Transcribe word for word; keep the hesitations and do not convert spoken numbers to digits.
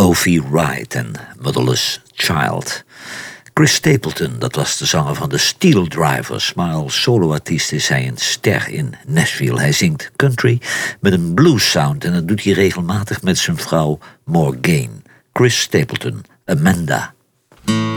Opie Wright en Motherless Child. Chris Stapleton, dat was de zanger van de Steel Drivers, maar als soloartiest is hij een ster in Nashville. Hij zingt country met een blues sound en dat doet hij regelmatig met zijn vrouw Morgane. Chris Stapleton, Amanda.